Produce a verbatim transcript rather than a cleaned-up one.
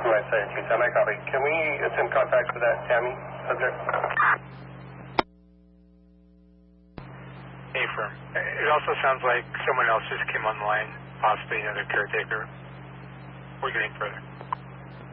Right side, two ten, I copy. Can we attempt contact with that Tammy subject? A firm. It also sounds like someone else just came on the line, possibly another caretaker. We're getting further.